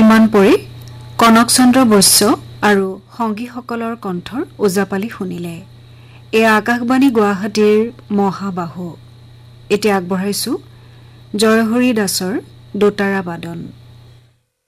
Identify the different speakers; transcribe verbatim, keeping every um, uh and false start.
Speaker 1: বৰ্তমান পৰি কনক চন্দ্ৰ বৈশ্য আৰু সংগীসকলৰ কণ্ঠৰ ওজাপালি শুনিলে। এয়া আকাশবাণী গুৱাহাটীৰ মহাবাহু। এতিয়া আগবঢ়াইছো জয়হৰি দাসৰ দোতাৰা বাদন।